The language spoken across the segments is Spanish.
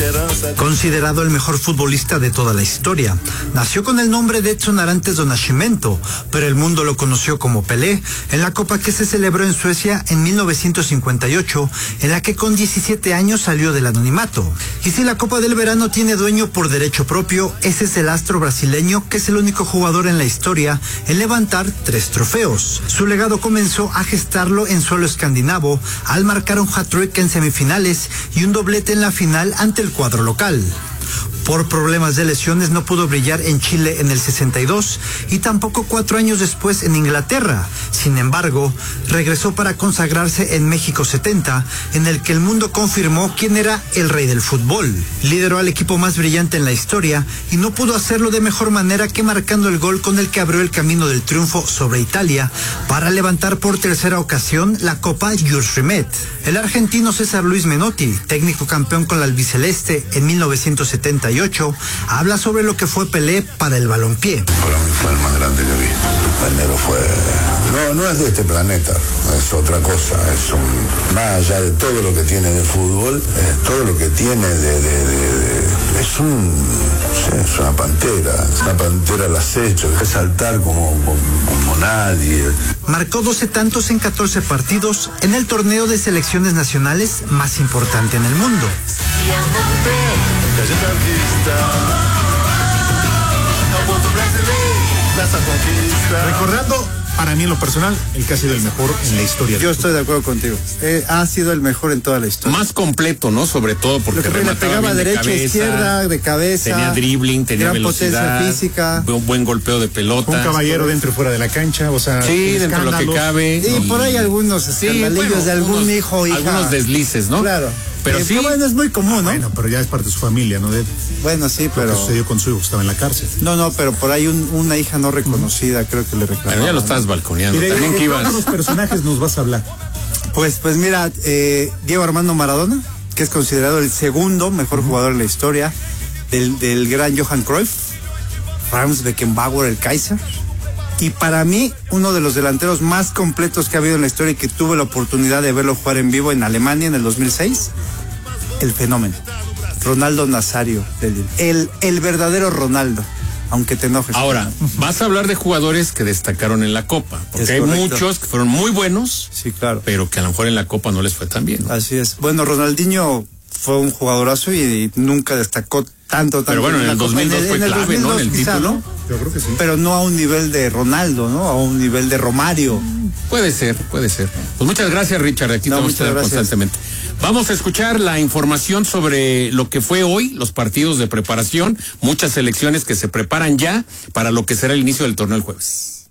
Considerado el mejor futbolista de toda la historia, nació con el nombre de Edson Arantes do Nascimento, pero el mundo lo conoció como Pelé en la Copa que se celebró en Suecia en 1958, en la que con 17 años salió del anonimato. Y si la Copa del Verano tiene dueño por derecho propio, ese es el astro brasileño, que es el único jugador en la historia en levantar 3 trofeos. Su legado comenzó a gestarlo en suelo escandinavo al marcar un hat-trick en semifinales y un doblete en la final ante el cuadro local. Por problemas de lesiones no pudo brillar en Chile en el 62 y tampoco 4 años después en Inglaterra. Sin embargo, regresó para consagrarse en México 70, en el que el mundo confirmó quién era el rey del fútbol. Lideró al equipo más brillante en la historia y no pudo hacerlo de mejor manera que marcando el gol con el que abrió el camino del triunfo sobre Italia para levantar por tercera ocasión la Copa Jules Rimet. El argentino César Luis Menotti, técnico campeón con la albiceleste en 1978, habla sobre lo que fue Pelé para el balompié. Para mí fue el más grande que vi. El negro fue... No es de este planeta, es otra cosa. Más allá de todo lo que tiene de fútbol, todo lo que tiene es una pantera al acecho, deja saltar como nadie. Marcó 12 tantos en 14 partidos en el torneo de selecciones nacionales más importante en el mundo. Recordando, para mí en lo personal, el que ha sido el mejor en la historia. Yo estoy de acuerdo contigo. Ha sido el mejor en toda la historia. Más completo, ¿no? Sobre todo porque le pegaba derecha, izquierda, de cabeza. Tenía dribbling, tenía velocidad, potencia física. Buen golpeo de pelota. Un caballero dentro y fuera de la cancha, o sea, sí, dentro de lo que cabe. Y por ahí algunos escandalillos de algún hijo o hija. Algunos deslices, ¿no? Claro. Pero sí. Bueno, es muy común, ¿no? Bueno, pero ya es parte de su familia, ¿no? Bueno, sí, pero... Lo que sucedió con su hijo, que estaba en la cárcel. No, pero por ahí una hija no reconocida, creo que le reclamó. Bueno, ya lo estás balconeando. Mire, también que ibas... ¿de los personajes nos vas a hablar? Pues mira, Diego Armando Maradona, que es considerado el segundo mejor jugador en la historia, del gran Johan Cruyff, Franz Beckenbauer, el Kaiser. Y para mí, uno de los delanteros más completos que ha habido en la historia y que tuve la oportunidad de verlo jugar en vivo en Alemania en el 2006, el fenómeno, Ronaldo Nazario, el verdadero Ronaldo, aunque te enojes. Ahora, vas a hablar de jugadores que destacaron en la Copa, porque hay muchos que fueron muy buenos, sí, claro, pero que a lo mejor en la Copa no les fue tan bien, ¿no? Así es. Bueno, Ronaldinho fue un jugadorazo y nunca destacó tanto. Pero bueno, en el 2002 fue clave, ¿no? En el título. ¿No? Yo creo que sí. Pero no a un nivel de Ronaldo, ¿no? A un nivel de Romario. Puede ser. Pues muchas gracias, Richard. Aquí te vamos a estar constantemente. Vamos a escuchar la información sobre lo que fue hoy, los partidos de preparación, muchas selecciones que se preparan ya para lo que será el inicio del torneo el jueves.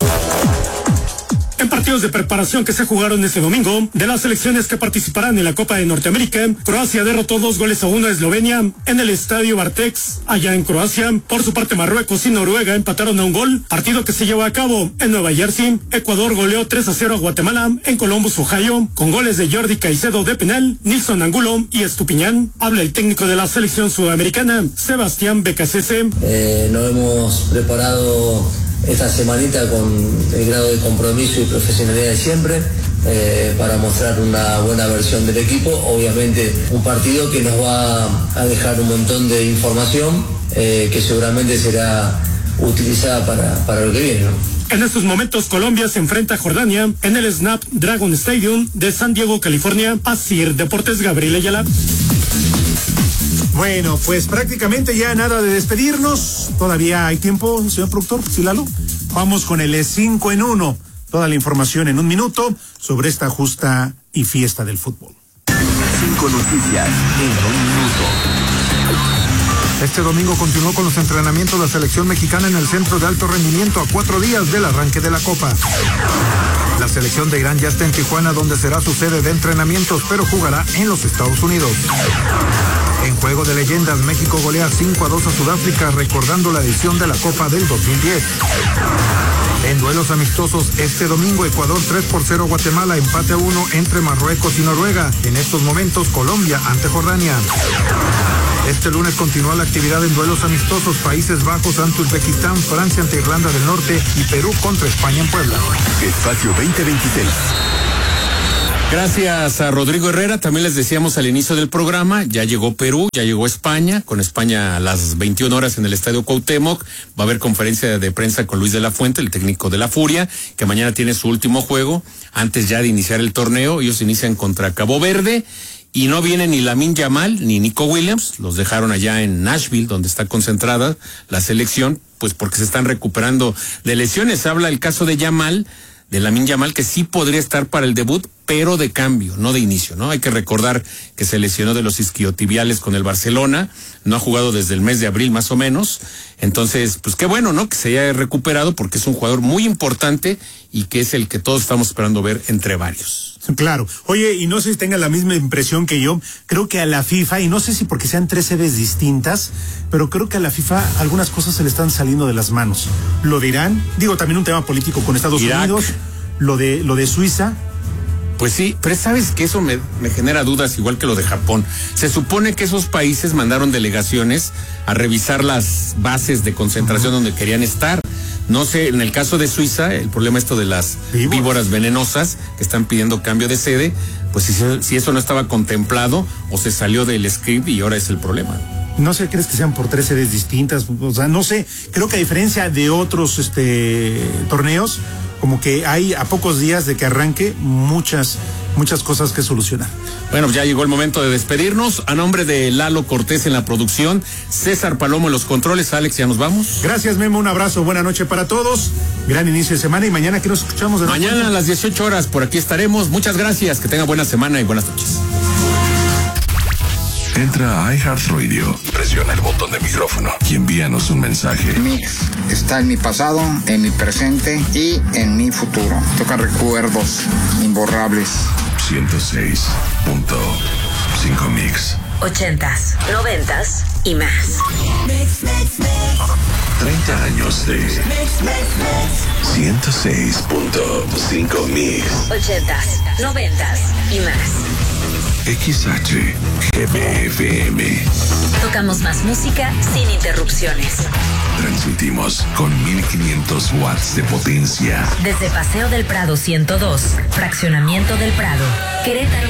En partidos de preparación que se jugaron este domingo, de las selecciones que participarán en la Copa de Norteamérica, Croacia derrotó 2-1 a Eslovenia en el Estadio Bartex, allá en Croacia. Por su parte, Marruecos y Noruega empataron a un gol, partido que se llevó a cabo en Nueva Jersey. Ecuador goleó 3-0 a Guatemala en Columbus, Ohio, con goles de Jordi Caicedo de penal, Nilson Angulo y Estupiñán. Habla el técnico de la selección sudamericana, Sebastián Becasese. Nos hemos preparado esta semanita con el grado de compromiso y profesionalidad de siempre, para mostrar una buena versión del equipo. Obviamente un partido que nos va a dejar un montón de información que seguramente será utilizada para lo que viene, ¿no? En estos momentos Colombia se enfrenta a Jordania en el Snapdragon Stadium de San Diego, California. Asir Deportes, Gabriel Ayala. Bueno, pues prácticamente ya nada de despedirnos. Todavía hay tiempo, señor productor, ¿sí, Lalo? Vamos con el 5 en 1. Toda la información en un minuto sobre esta justa y fiesta del fútbol. 5 noticias en un minuto. Este domingo continuó con los entrenamientos de la selección mexicana en el Centro de Alto Rendimiento a 4 días del arranque de la Copa. La selección de Irán ya está en Tijuana, donde será su sede de entrenamientos, pero jugará en los Estados Unidos. En Juego de Leyendas, México golea 5-2 a Sudáfrica, recordando la edición de la Copa del 2010. En duelos amistosos, este domingo Ecuador 3-0 a Guatemala, empate a 1 entre Marruecos y Noruega. En estos momentos Colombia ante Jordania. Este lunes continúa la actividad en duelos amistosos, Países Bajos ante Uzbekistán, Francia ante Irlanda del Norte y Perú contra España en Puebla. Espacio 2026. Gracias a Rodrigo Herrera. También les decíamos al inicio del programa, ya llegó Perú, ya llegó España. Con España a las 21 horas en el Estadio Cuauhtémoc va a haber conferencia de prensa con Luis de la Fuente, el técnico de la Furia, que mañana tiene su último juego antes ya de iniciar el torneo. Ellos inician contra Cabo Verde y no viene ni Lamine Yamal ni Nico Williams. Los dejaron allá en Nashville, donde está concentrada la selección, pues porque se están recuperando de lesiones. Habla el caso de Yamal, de Lamine Yamal, que sí podría estar para el debut, pero de cambio, no de inicio, ¿no? Hay que recordar que se lesionó de los isquiotibiales con el Barcelona, no ha jugado desde el mes de abril más o menos. Entonces, pues qué bueno, ¿no? Que se haya recuperado, porque es un jugador muy importante y que es el que todos estamos esperando ver entre varios. Claro. Oye, y no sé si tenga la misma impresión que yo, creo que a la FIFA, y no sé si porque sean 3 sedes distintas, pero creo que a la FIFA algunas cosas se le están saliendo de las manos. Lo de Irán, digo, también un tema político con Estados Unidos, lo de Suiza. Pues sí, pero sabes que eso me genera dudas, igual que lo de Japón. Se supone que esos países mandaron delegaciones a revisar las bases de concentración donde querían estar. No sé, en el caso de Suiza, el problema esto de las víboras venenosas que están pidiendo cambio de sede, pues si eso no estaba contemplado o se salió del script y ahora es el problema. No sé, ¿crees que sean por 3 sedes distintas? O sea, no sé, creo que a diferencia de otros torneos, como que hay a pocos días de que arranque muchas cosas que solucionar. Bueno, ya llegó el momento de despedirnos. A nombre de Lalo Cortés en la producción, César Palomo en los controles. Alex, ya nos vamos. Gracias, Memo, un abrazo, buena noche para todos. Gran inicio de semana y mañana que nos escuchamos de mañana a las 18 horas, por aquí estaremos. Muchas gracias, que tenga buena semana y buenas noches. Entra a iHeartRadio, presiona el botón de micrófono y envíanos un mensaje. Mix está en mi pasado, en mi presente y en mi futuro. Toca recuerdos imborrables. 106.5 Mix. 80s, 90s y más. 30 años de 106.5 Mix. 80s, 90s y más. XHGBFM. Tocamos más música sin interrupciones. Transmitimos con 1500 watts de potencia. Desde Paseo del Prado 102, Fraccionamiento del Prado, Querétaro.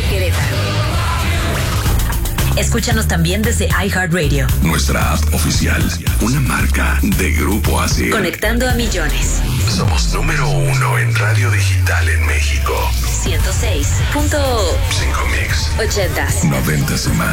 Escúchanos también desde iHeartRadio. Nuestra app oficial, una marca de Grupo ASIR. Conectando a millones. Somos número 1 en radio digital en México. 106.5 Mix. 80s. 90s más.